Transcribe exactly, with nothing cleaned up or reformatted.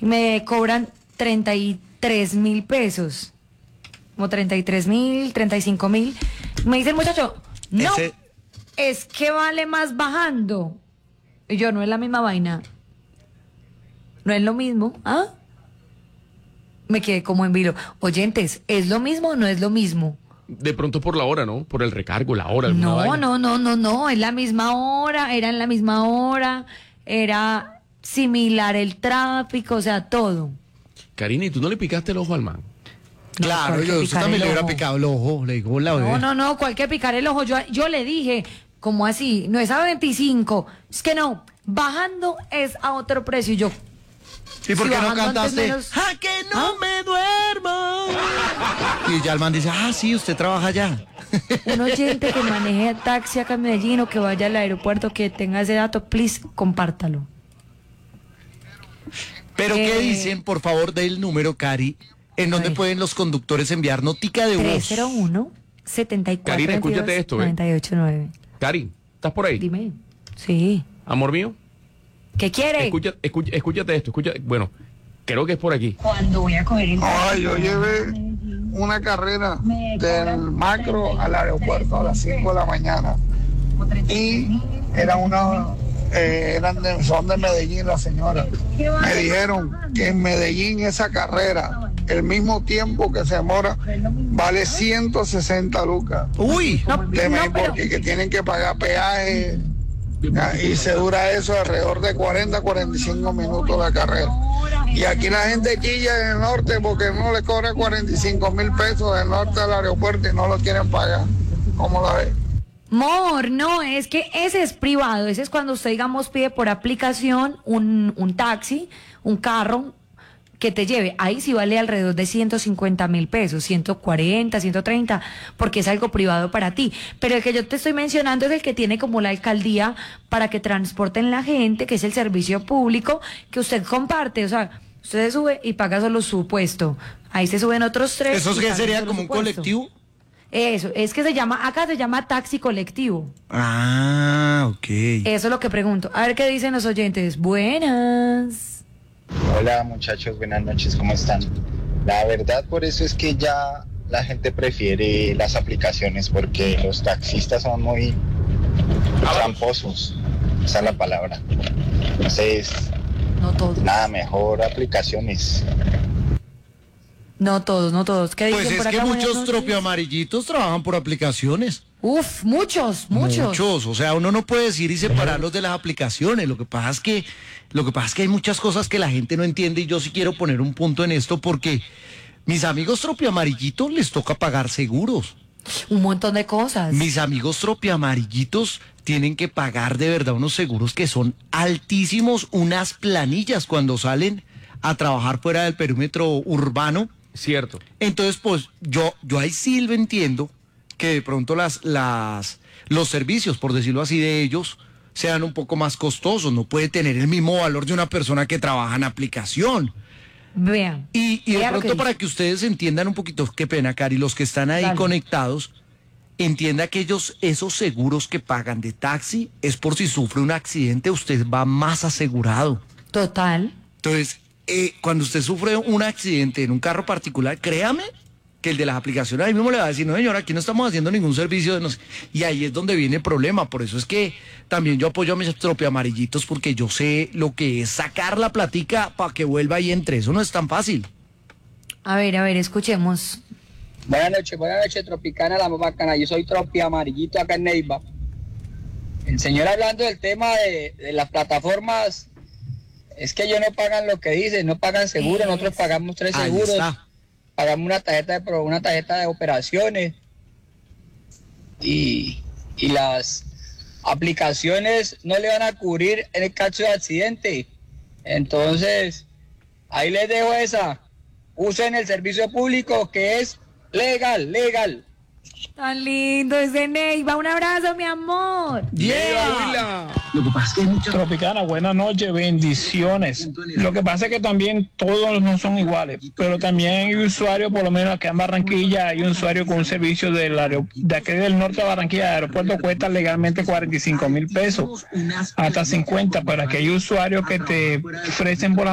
y me cobran treinta y tres mil pesos. Como treinta y tres mil, treinta y cinco mil. Me dice el muchacho, no, Ese... es que vale más bajando. Y yo, no es la misma vaina. No es lo mismo, ¿ah? Me quedé como en vilo. Oyentes, ¿es lo mismo o no es lo mismo? De pronto por la hora, ¿no? Por el recargo, la hora. No, vaina. no, no, no, no, es la misma hora, era en la misma hora, era similar el tráfico, o sea, todo. Karina, ¿y tú no le picaste el ojo al man? No, claro, yo usted también le hubiera picado el ojo, le digo la bebé. No, no, no, ¿cuál que picar el ojo? Yo, yo le dije, ¿cómo así? No es a veinticinco, es que no, bajando es a otro precio, y yo... ¿Y por si qué no cantaste? Menos... ¡Ah, que no ¿Ah? me duermo! Y ya el man dice, ah, sí, usted trabaja allá. Un oyente que maneje taxi acá en Medellín o que vaya al aeropuerto, que tenga ese dato, please, compártalo. Pero eh... ¿qué dicen? Por favor, dé el número, Cari. ¿En dónde pueden los conductores enviar notica de voz? tres cero uno, setenta y cuatro, Karina, escúchate esto, ¿eh? noventa y ocho nueve. Cari, ¿estás por ahí? Dime. Sí. Amor mío. ¿Qué quiere? Escucha, escucha, escúchate esto, escucha, bueno, creo que es por aquí. Cuando voy a coger el... Ay, yo llevé una carrera del macro al aeropuerto a las cinco de la mañana y era una, eh, eran de, son de Medellín las señoras. Me dijeron que en Medellín esa carrera, el mismo tiempo que se demora, vale ciento sesenta lucas. Uy, no, de no, porque pero... que tienen que pagar peaje. Y se dura eso alrededor de cuarenta a cuarenta y cinco minutos la carrera. Y aquí la gente chilla en el norte porque no le cobra cuarenta y cinco mil pesos del norte al aeropuerto y no lo quieren pagar. ¿Cómo la ves? Mor, no, es que ese es privado. Ese es cuando usted, digamos, pide por aplicación un, un taxi, un carro que te lleve. Ahí sí vale alrededor de ciento cincuenta mil pesos, ciento cuarenta, ciento treinta, porque es algo privado para ti. Pero el que yo te estoy mencionando es el que tiene como la alcaldía para que transporten la gente, que es el servicio público que usted comparte. O sea, usted se sube y paga solo su puesto. Ahí se suben otros tres. ¿Eso es que sería como un colectivo? Eso, es que se llama, acá se llama taxi colectivo. Ah, ok. Eso es lo que pregunto. A ver qué dicen los oyentes. Buenas. Hola muchachos, buenas noches, ¿cómo están? La verdad, por eso es que ya la gente prefiere las aplicaciones, porque los taxistas son muy tramposos, esa es la palabra. Entonces, no todos. Nada, mejor aplicaciones. No todos, no todos. ¿Qué pues dicen es por que acá? muchos tropiamarillitos trabajan por aplicaciones. Uf, muchos, muchos. Muchos, o sea, uno no puede decir y separarlos de las aplicaciones. Lo que pasa es que, lo que pasa es que hay muchas cosas que la gente no entiende y yo sí quiero poner un punto en esto porque mis amigos tropiamarillitos les toca pagar seguros. Un montón de cosas. Mis amigos tropiamarillitos tienen que pagar de verdad unos seguros que son altísimos, unas planillas cuando salen a trabajar fuera del perímetro urbano. Cierto. Entonces, pues, yo, yo ahí sí lo entiendo que de pronto las, las, los servicios, por decirlo así, de ellos sean un poco más costosos. No puede tener el mismo valor de una persona que trabaja en aplicación. Vean. Y, y de Vean pronto que para dice. que ustedes entiendan un poquito, qué pena, Cari, los que están ahí Dale. conectados, entienda que ellos, esos seguros que pagan de taxi, es por si sufre un accidente, usted va más asegurado. Total. Entonces, eh, cuando usted sufre un accidente en un carro particular, créame que el de las aplicaciones ahí mismo le va a decir, no señora, aquí no estamos haciendo ningún servicio de no sé. Y ahí es donde viene el problema. Por eso es que también yo apoyo a mis tropiamarillitos, porque yo sé lo que es sacar la platica para que vuelva y entre. Eso no es tan fácil. A ver, a ver, escuchemos. Buenas noches, buenas noches, Tropicana, la más bacana. Yo soy tropiamarillito acá en Neiva. El señor hablando del tema de, de las plataformas, es que ellos no pagan lo que dicen, no pagan seguro, nosotros pagamos tres Ahí seguros. está. Pagamos una tarjeta de una tarjeta de operaciones y, y las aplicaciones no le van a cubrir en el caso de accidente. Entonces, ahí les dejo esa. Usen el servicio público que es legal, legal. Tan lindo ese Neiva. Un abrazo, mi amor. Yeah. Lo que pasa es que hay muchas... Tropicana, buenas noches, bendiciones. Lo que pasa es que también todos no son iguales, pero también hay usuarios, por lo menos acá en Barranquilla, hay un usuario con un servicio del aer... de aquí del norte de Barranquilla, el aeropuerto cuesta legalmente cuarenta y cinco mil pesos, hasta cincuenta, para que hay usuarios que te ofrecen por